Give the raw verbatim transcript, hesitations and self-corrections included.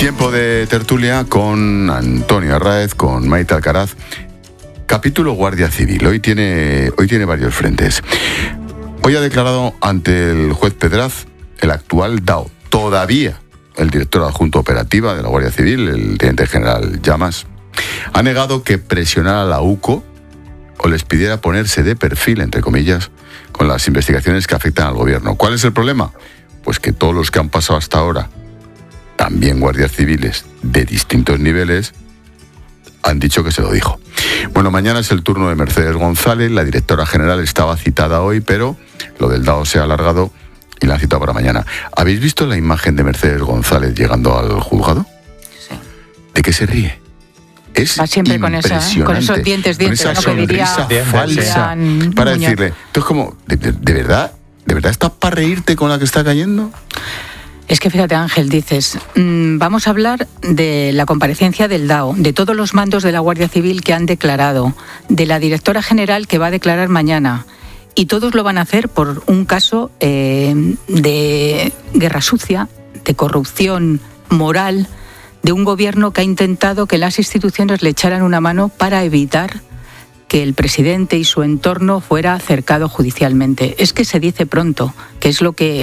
Tiempo de tertulia con Antonio Arráez, con Maite Alcaraz. Capítulo Guardia Civil. Hoy tiene, hoy tiene varios frentes. Hoy ha declarado ante el juez Pedraz el actual D A O, todavía el director adjunto operativa de la Guardia Civil, el teniente general Llamas, ha negado que presionara a la U C O o les pidiera ponerse de perfil, entre comillas, con las investigaciones que afectan al gobierno. ¿Cuál es el problema? Pues que todos los que han pasado hasta ahora, también guardias civiles de distintos niveles, han dicho que se lo dijo. Bueno, mañana es el turno de Mercedes González, la directora general estaba citada hoy, pero lo del D A O se ha alargado y la han citado para mañana. ¿Habéis visto la imagen de Mercedes González llegando al juzgado? Sí. ¿De qué se ríe? Es Va siempre con, esa, con esos dientes, dientes, con esa ¿no? Que diría falsa, Julián para Muñoz. decirle, entonces como, ¿de, de, de verdad? ¿De verdad estás para reírte con la que está cayendo? Es que fíjate, Ángel, dices, mmm, vamos a hablar de la comparecencia del D A O, de todos los mandos de la Guardia Civil que han declarado, de la directora general que va a declarar mañana, y todos lo van a hacer por un caso eh, de guerra sucia, de corrupción moral, de un gobierno que ha intentado que las instituciones le echaran una mano para evitar que el presidente y su entorno fuera cercado judicialmente. Es que se dice pronto, que es lo que